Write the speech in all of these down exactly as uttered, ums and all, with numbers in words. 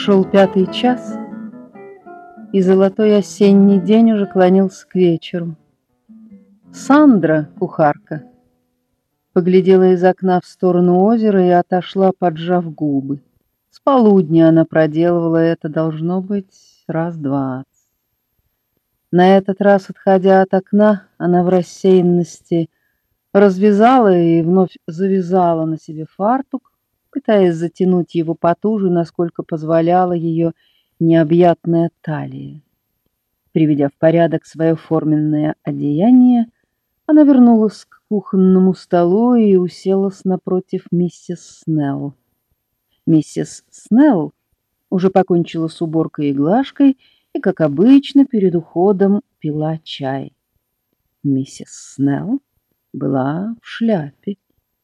Шел пятый час, и золотой осенний день уже клонился к вечеру. Сандра, кухарка, поглядела из окна в сторону озера и отошла, поджав губы. С полудня она проделывала это, должно быть, раз двадцать. На этот раз, отходя от окна, она в рассеянности развязала и вновь завязала на себе фартук, пытаясь затянуть его потуже, насколько позволяла ее необъятная талия. Приведя в порядок свое форменное одеяние, она вернулась к кухонному столу и уселась напротив миссис Снелл. Миссис Снелл уже покончила с уборкой и глажкой и, как обычно, перед уходом пила чай. Миссис Снелл была в шляпе.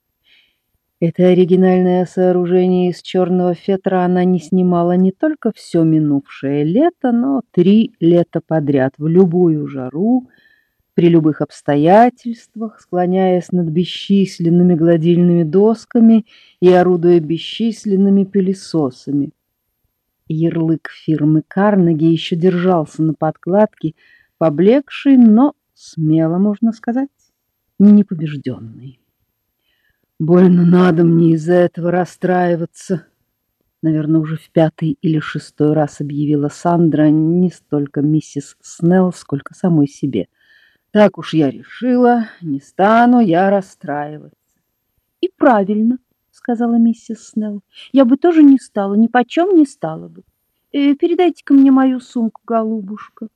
Это оригинальное сооружение из черного фетра она не снимала не только все минувшее лето, но три лета подряд, в любую жару, при любых обстоятельствах, склоняясь над бесчисленными гладильными досками и орудуя бесчисленными пылесосами. Ярлык фирмы Карнеги еще держался на подкладке, поблекший, но, смело можно сказать, непобежденный. Больно надо мне из-за этого расстраиваться, наверное, уже в пятый или шестой раз объявила Сандра не столько миссис Снелл, сколько самой себе. Так уж я решила, не стану я расстраиваться. И правильно, сказала миссис Снелл. Я бы тоже не стала, ни почем не стала бы. Э, передайте-ка мне мою сумку, голубушка.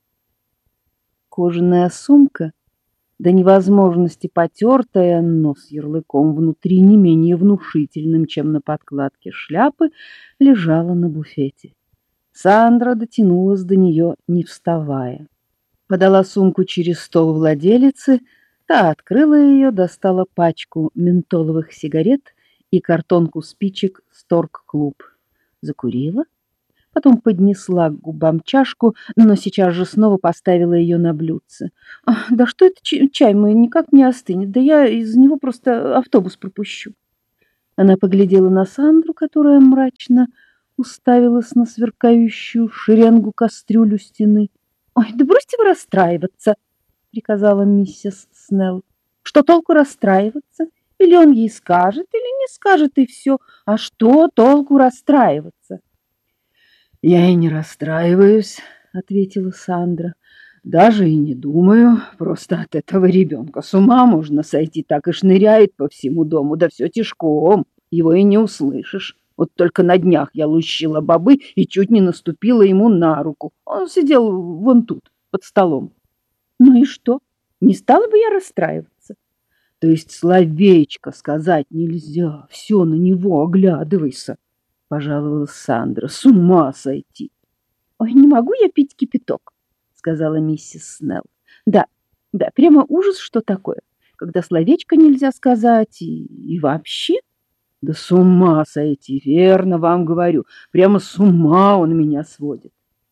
Кожаная сумка, до невозможности потертая, но с ярлыком внутри не менее внушительным, чем на подкладке шляпы, лежала на буфете. Сандра дотянулась до нее, не вставая. Подала сумку через стол владелицы, та открыла ее, достала пачку ментоловых сигарет и картонку спичек «Сторг-клуб». Закурила, потом поднесла к губам чашку, но сейчас же снова поставила ее на блюдце. «Ах, да что это чай мой никак не остынет, да я из него просто автобус пропущу». Она поглядела на Сандру, которая мрачно уставилась на сверкающую шеренгу кастрюлю стены. «Ой, да бросьте вы расстраиваться», — приказала миссис Снелл. «Что толку расстраиваться? Или он ей скажет, или не скажет, и все. А что толку расстраиваться?» «Я и не расстраиваюсь», — ответила Сандра. «Даже и не думаю. Просто от этого ребенка с ума можно сойти. Так и шныряет по всему дому, да все тишком. Его и не услышишь. Вот только на днях я лущила бобы и чуть не наступила ему на руку. Он сидел вон тут, под столом». «Ну и что? Не стала бы я расстраиваться?» «То есть словечко сказать нельзя. Все на него оглядывайся», — пожаловалась Сандра. «С ума сойти!» «Ой, не могу я пить кипяток», — сказала миссис Снелл. «Да, да, прямо ужас, что такое, когда словечко нельзя сказать и, и вообще». «Да с ума сойти, верно вам говорю. Прямо с ума он меня сводит».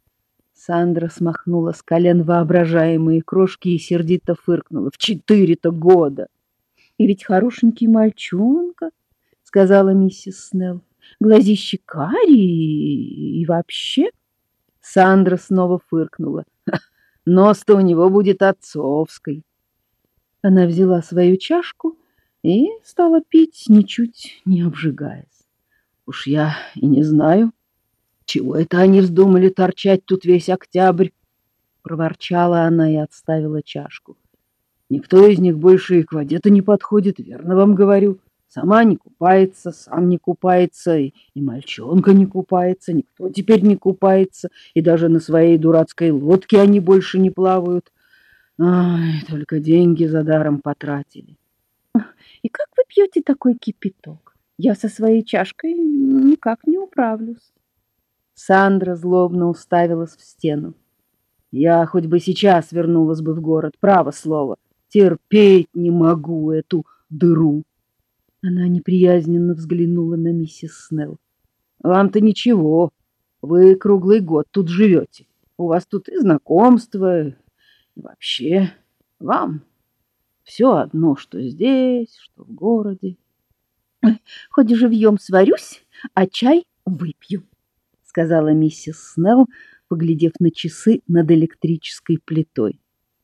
Сандра смахнула с колен воображаемые крошки и сердито фыркнула. «В четыре-то года!» «И ведь хорошенький мальчонка», — сказала миссис Снелл. «Глазищи карие и вообще». Сандра снова фыркнула. «Нос-то у него будет отцовской». Она взяла свою чашку и стала пить, ничуть не обжигаясь. «Уж я и не знаю, чего это они вздумали торчать тут весь октябрь», — проворчала она и отставила чашку. «Никто из них больше и к воде-то не подходит, верно вам говорю. Сама не купается, сам не купается, и, и мальчонка не купается, никто теперь не купается, и даже на своей дурацкой лодке они больше не плавают. Ай, только деньги за даром потратили». «И как вы пьете такой кипяток? Я со своей чашкой никак не управлюсь». Сандра злобно уставилась в стену. «Я хоть бы сейчас вернулась бы в город, право слово. Терпеть не могу эту дыру». Она неприязненно взглянула на миссис Снелл. «Вам-то ничего, вы круглый год тут живете. У вас тут и знакомства, и вообще вам все одно, что здесь, что в городе». «Хоть живьем сварюсь, а чай выпью», — сказала миссис Снелл, поглядев на часы над электрической плитой.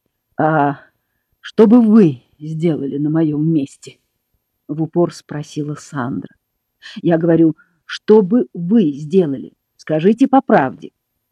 «А что бы вы сделали на моем месте?» — в упор спросила Сандра. «Я говорю, что бы вы сделали? Скажите по правде».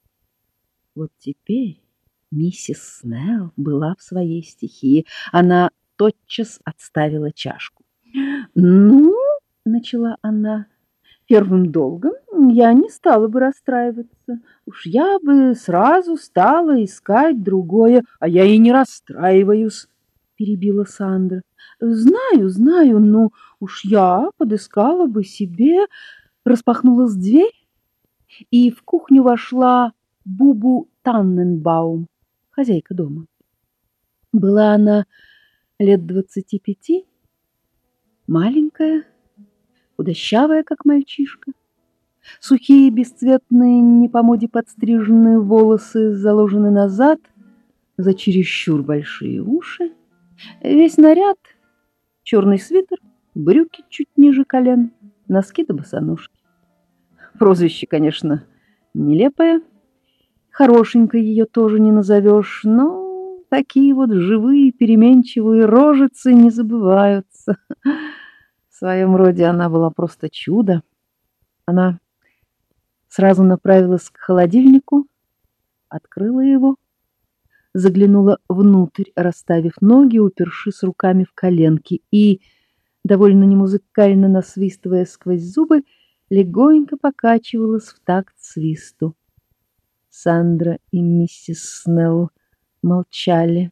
Вот теперь миссис Снелл была в своей стихии. Она тотчас отставила чашку. «Ну, — начала она, — первым долгом я не стала бы расстраиваться. Уж я бы сразу стала искать другое, а я и не расстраиваюсь, — перебила Сандра. Знаю, знаю, но уж я подыскала бы себе. Распахнулась дверь, и в кухню вошла Бубу Танненбаум, хозяйка дома. Была она лет двадцати пяти, маленькая, худощавая, как мальчишка. Сухие, бесцветные, не по моде подстриженные волосы заложены назад, за чересчур большие уши. Весь наряд — черный свитер, брюки чуть ниже колен, носки да босоножки. Прозвище, конечно, нелепое. Хорошенькой ее тоже не назовешь, но такие вот живые, переменчивые рожицы не забываются. В своем роде она была просто чудо. Она сразу направилась к холодильнику, открыла его, заглянула внутрь, расставив ноги, упершись руками в коленки, и, довольно немузыкально насвистывая сквозь зубы, легонько покачивалась в такт свисту. Сандра и миссис Снелл молчали.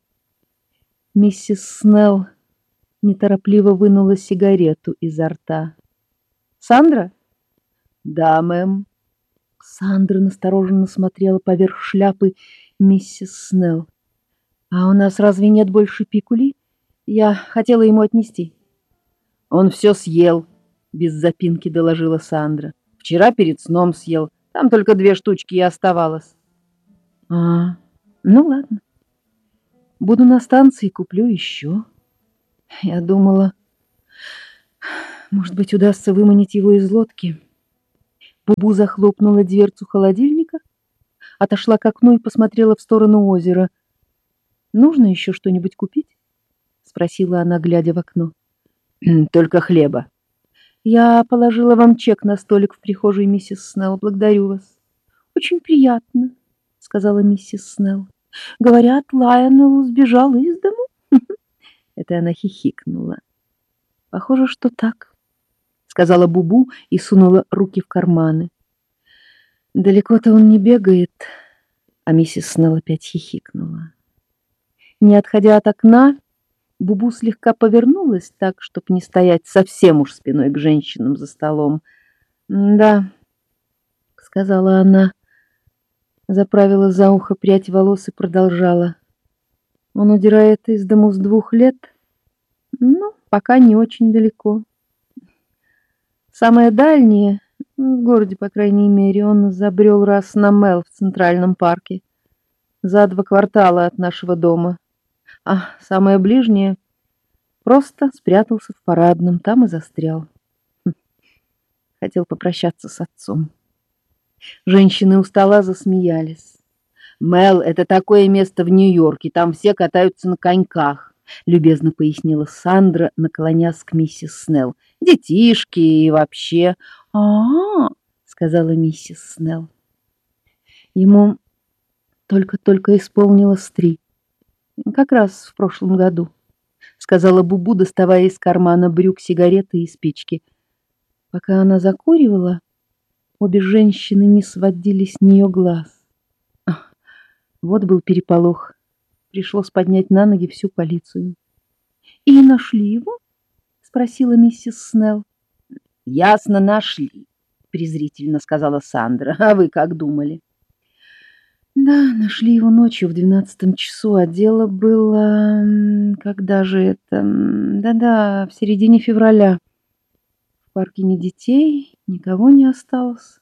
Миссис Снелл неторопливо вынула сигарету изо рта. «Сандра?» «Да, мэм». Сандра настороженно смотрела поверх шляпы миссис Снелл. «А у нас разве нет больше пикулей? Я хотела ему отнести». «Он все съел», — без запинки доложила Сандра. «Вчера перед сном съел. Там только две штучки и оставалось». «А, ну ладно. Буду на станции, куплю еще». Я думала, может быть, удастся выманить его из лодки. Бубу захлопнула дверцу холодильника, отошла к окну и посмотрела в сторону озера. «Нужно еще что-нибудь купить?» — спросила она, глядя в окно. «Только хлеба». «Я положила вам чек на столик в прихожей, миссис Снелл. Благодарю вас». «Очень приятно», — сказала миссис Снелл. «Говорят, Лайонелл сбежал из дому?» Это она хихикнула. «Похоже, что так», — сказала Бубу и сунула руки в карманы. «Далеко-то он не бегает», — а миссис Снелл опять хихикнула. Не отходя от окна, Бубу слегка повернулась так, чтобы не стоять совсем уж спиной к женщинам за столом. «Да», — сказала она, заправила за ухо прядь волос и продолжала. «Он удирает из дому с двух лет, ну, пока не очень далеко. Самое дальнее, в городе, по крайней мере, он забрел раз на Мэл в Центральном парке, за два квартала от нашего дома. А самое ближнее просто спрятался в Парадном, там и застрял. Хм. Хотел попрощаться с отцом». Женщины у стола засмеялись. «Мэл — это такое место в Нью-Йорке, там все катаются на коньках», — любезно пояснила Сандра, наклонясь к миссис Снелл. «Детишки и вообще». «А-а-а», — сказала миссис Снелл. Ему только-только исполнилось три. Как раз в прошлом году, — сказала Бубу, доставая из кармана брюк сигареты и спички. Пока она закуривала, обе женщины не сводили с нее глаз. Ах, вот был переполох. Пришлось поднять на ноги всю полицию. — И нашли его? — спросила миссис Снелл. — Ясно, нашли, — презрительно сказала Сандра. — А вы как думали? — Да, нашли его ночью в двенадцатом часу, а дело было... Когда же это? Да-да, в середине февраля. В парке ни детей, никого не осталось.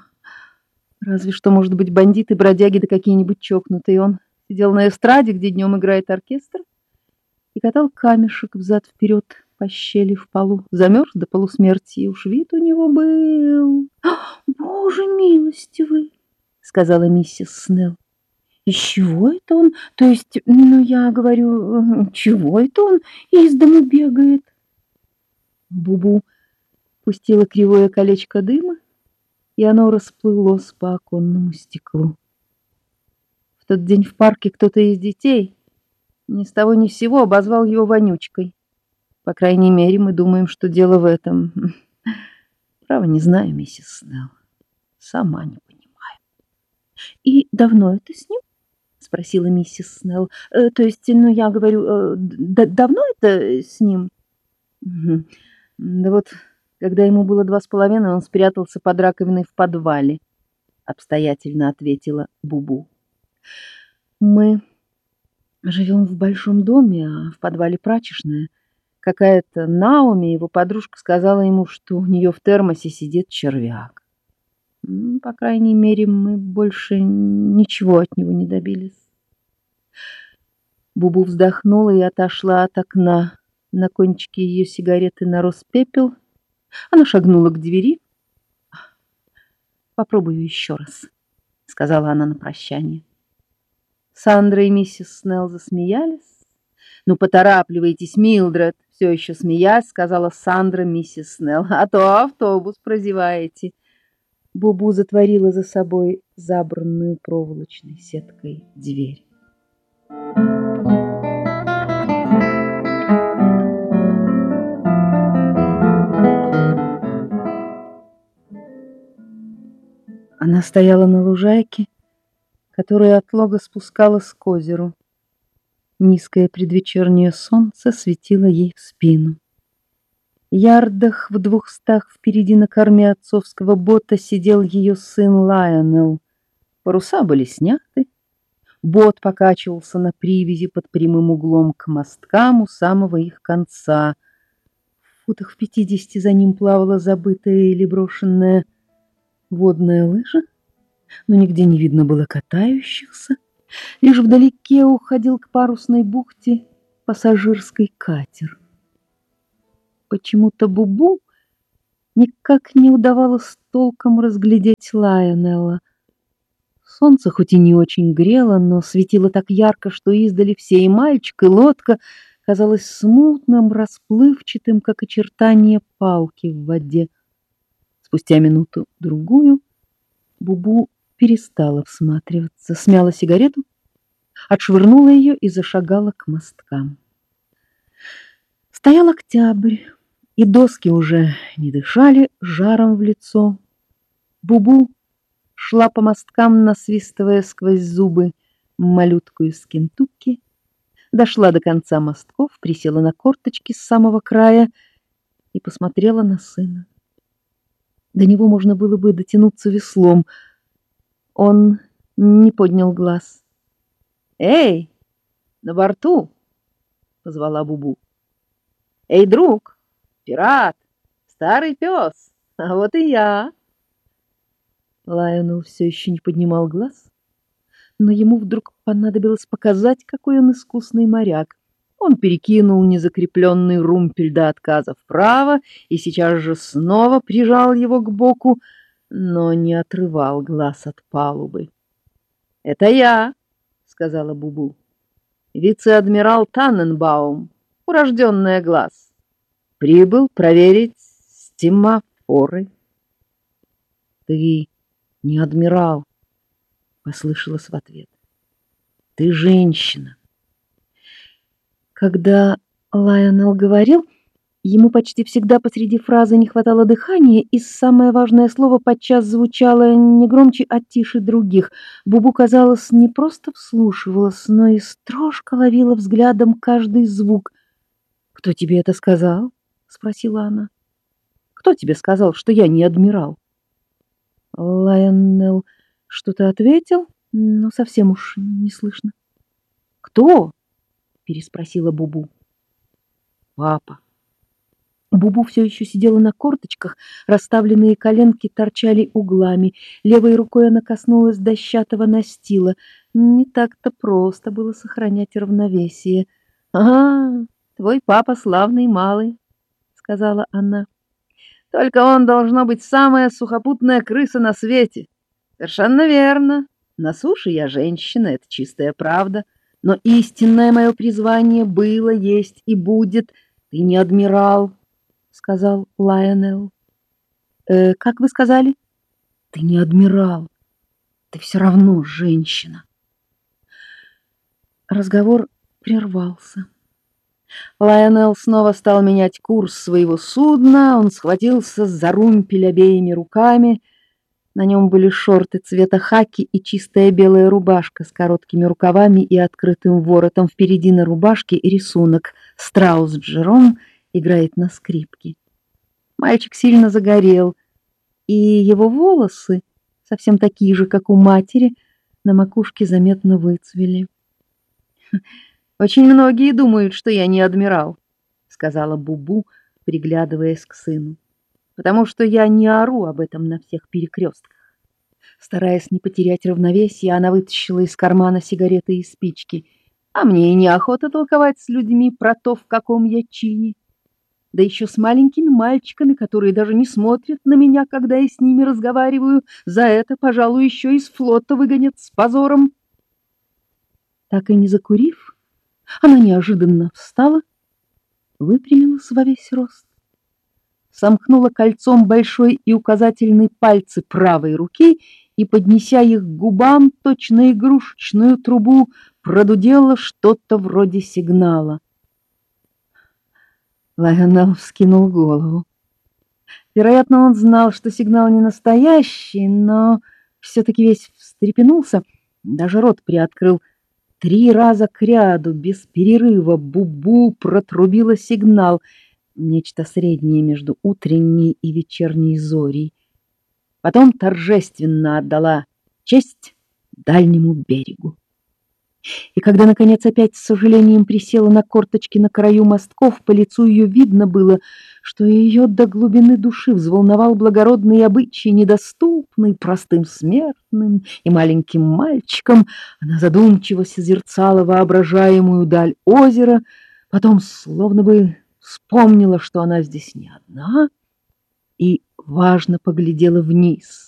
Разве что, может быть, бандиты, бродяги да какие-нибудь чокнутые. Он сидел на эстраде, где днем играет оркестр, и катал камешек взад-вперед по щели в полу. Замерз до полусмерти, и уж вид у него был... Боже милостивый! сказала миссис Снелл. «Из чего это он? То есть, ну, я говорю, чего это он из дому бегает?» Бубу пустила кривое колечко дыма, и оно расплылось по оконному стеклу. В тот день в парке кто-то из детей ни с того ни с сего обозвал его вонючкой. По крайней мере, мы думаем, что дело в этом. Право, не знаю, миссис Снелл. Сама не понимаю. «И давно это с ним?» — спросила миссис Снелл. Э, «То есть, ну, я говорю, э, д- давно это с ним?» «Мгм. Да вот, когда ему было два с половиной, он спрятался под раковиной в подвале», — обстоятельно ответила Бубу. «Мы живем в большом доме, а в подвале прачечная. Какая-то Наоми, его подружка, сказала ему, что у нее в термосе сидит червяк. М, По крайней мере, мы больше ничего от него не добились». Бубу вздохнула и отошла от окна. На кончике ее сигареты нарос пепел. Она шагнула к двери. «Попробую еще раз», — сказала она на прощание. Сандра и миссис Снелл засмеялись. «Ну, поторапливайтесь, Милдред», — все еще смеясь, сказала Сандра миссис Снелл, «а то автобус прозеваете». Бубу затворила за собой забранную проволочной сеткой дверь. Она стояла на лужайке, которая от лога спускалась к озеру. Низкое предвечернее солнце светило ей в спину. Ярдах в двухстах впереди на корме отцовского бота сидел ее сын Лайонел. Паруса были сняты. Бот покачивался на привязи под прямым углом к мосткам у самого их конца. В футах в пятидесяти за ним плавала забытая или брошенная водная лыжа, но нигде не видно было катающихся. Лишь вдалеке уходил к парусной бухте пассажирский катер. Почему-то Бубу никак не удавалось толком разглядеть Лайонелла. Солнце хоть и не очень грело, но светило так ярко, что издали все, и мальчик, и лодка, казалось смутным, расплывчатым, как очертания палки в воде. Спустя минуту-другую Бубу перестала всматриваться, смяла сигарету, отшвырнула ее и зашагала к мосткам. Стоял октябрь, и доски уже не дышали жаром в лицо. Бубу шла по мосткам, насвистывая сквозь зубы малютку из Кентукки, дошла до конца мостков, присела на корточки с самого края и посмотрела на сына. До него можно было бы дотянуться веслом. Он не поднял глаз. «Эй, на борту!» — позвала Бубу. «Эй, друг, пират, старый пес, а вот и я!» Лайонел все еще не поднимал глаз, но ему вдруг понадобилось показать, какой он искусный моряк. Он перекинул незакрепленный румпель до отказа вправо и сейчас же снова прижал его к боку, но не отрывал глаз от палубы. «Это я», — сказала Бубу, — «вице-адмирал Танненбаум, урожденная Глаз. Прибыл проверить стимофоры». «Ты не адмирал», — послышалось в ответ. «Ты женщина». Когда Лайонел говорил, ему почти всегда посреди фразы не хватало дыхания, и самое важное слово подчас звучало не громче, а тише других. Бубу, казалось, не просто вслушивалась, но и строжко ловила взглядом каждый звук. «Кто тебе это сказал?» — спросила она. «Кто тебе сказал, что я не адмирал?» Лайонел что-то ответил, но совсем уж не слышно. «Кто?» — переспросила Бубу. «Папа». Бубу все еще сидела на корточках, расставленные коленки торчали углами. Левой рукой она коснулась дощатого настила. Не так-то просто было сохранять равновесие. «Ага, твой папа славный малый», — сказала она. «Только он должно быть самая сухопутная крыса на свете. Совершенно верно. На суше я женщина, это чистая правда. Но истинное мое призвание было, есть и будет. Ты не адмирал, сказал Лайонелл. Э, как вы сказали? Ты не адмирал. Ты все равно женщина. Разговор прервался. Лайонелл снова стал менять курс своего судна. Он схватился за румпель обеими руками. На нем были шорты цвета хаки и чистая белая рубашка с короткими рукавами и открытым воротом. Впереди на рубашке рисунок. Страус Джером играет на скрипке. Мальчик сильно загорел, и его волосы, совсем такие же, как у матери, на макушке заметно выцвели. «Очень многие думают, что я не адмирал», — сказала Бубу, приглядываясь к сыну, «потому что я не ору об этом на всех перекрестках». Стараясь не потерять равновесие, она вытащила из кармана сигареты и спички. «А мне и неохота толковать с людьми про то, в каком я чине. Да еще с маленькими мальчиками, которые даже не смотрят на меня, когда я с ними разговариваю. За это, пожалуй, еще из флота выгонят с позором». Так и не закурив, она неожиданно встала, выпрямилась во весь рост, сомкнула кольцом большой и указательный пальцы правой руки и, поднеся их к губам, точно игрушечную трубу, продудела что-то вроде сигнала. Лайонелл вскинул голову. Вероятно, он знал, что сигнал не настоящий, но все-таки весь встрепенулся, даже рот приоткрыл. Три раза кряду, без перерыва, Бубу протрубила сигнал, нечто среднее между утренней и вечерней зорей. Потом торжественно отдала честь дальнему берегу. И когда, наконец, опять с сожалением присела на корточки на краю мостков, по лицу ее видно было, что ее до глубины души взволновал благородный обычай, недоступный простым смертным и маленьким мальчикам. Она задумчиво созерцала воображаемую даль озера, потом словно бы вспомнила, что она здесь не одна, и важно поглядела вниз.